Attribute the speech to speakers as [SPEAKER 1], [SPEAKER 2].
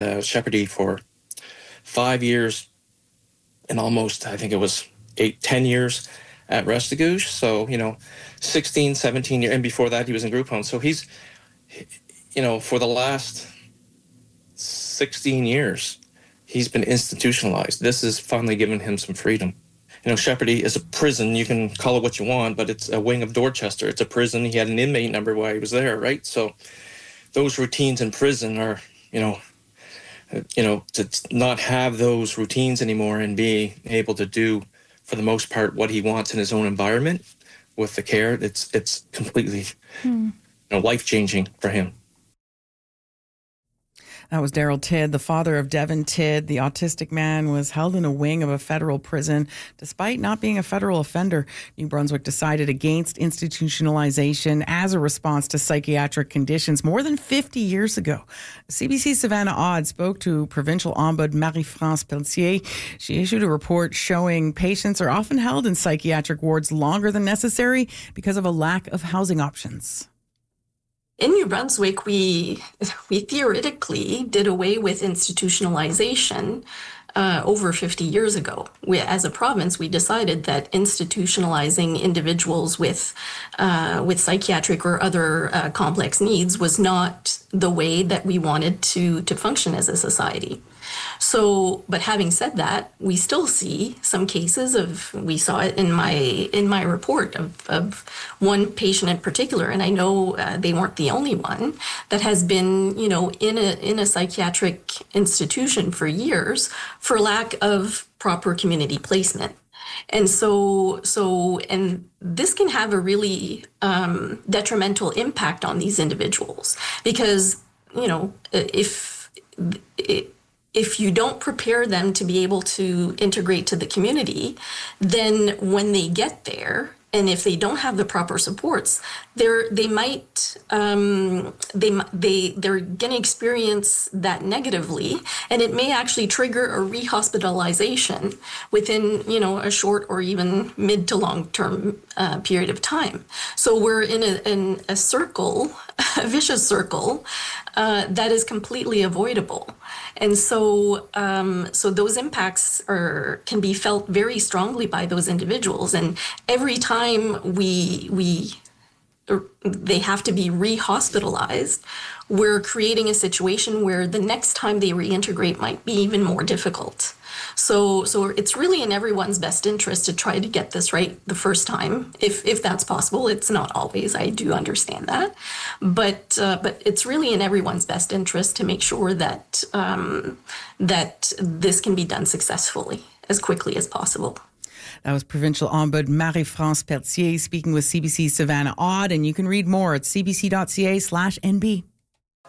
[SPEAKER 1] Shepardy for 5 years and almost, I think it was 10 years at Restigouche. So, 16, 17 years. And before that, he was in group home. So he's, for the last 16 years, he's been institutionalized. This has finally given him some freedom. Shepardy is a prison. You can call it what you want, but it's a wing of Dorchester. It's a prison. He had an inmate number while he was there, right? So those routines in prison are, to not have those routines anymore and be able to do, for the most part, what he wants in his own environment with the care, it's completely life-changing for him.
[SPEAKER 2] That was Daryl Tidd, the father of Devin Tidd. The autistic man was held in a wing of a federal prison. Despite not being a federal offender, New Brunswick decided against institutionalization as a response to psychiatric conditions more than 50 years ago. CBC Savannah Odd spoke to Provincial Ombud Marie-France Pelletier. She issued a report showing patients are often held in psychiatric wards longer than necessary because of a lack of housing options.
[SPEAKER 3] In New Brunswick, we theoretically did away with institutionalization over 50 years ago. As a province, we decided that institutionalizing individuals with psychiatric or other complex needs was not the way that we wanted to function as a society. So, but having said that, we still see some cases we saw it in my report of one patient in particular, and I know they weren't the only one that has been, in a psychiatric institution for years for lack of proper community placement. And and this can have a really detrimental impact on these individuals because, if you don't prepare them to be able to integrate to the community, then when they get there, and if they don't have the proper supports, they're going to experience that negatively, and it may actually trigger a rehospitalization within, a short or even mid to long term period of time. So we're in a circle, a vicious circle, that is completely avoidable. And so those impacts can be felt very strongly by those individuals. And every time they have to be re-hospitalized, we're creating a situation where the next time they reintegrate might be even more difficult. So it's really in everyone's best interest to try to get this right the first time, if that's possible. It's not always, I do understand that, but it's really in everyone's best interest to make sure that that this can be done successfully as quickly as possible.
[SPEAKER 2] That was Provincial Ombud Marie-France Pelletier speaking with CBC Savannah Odd, and you can read more at cbc.ca/NB.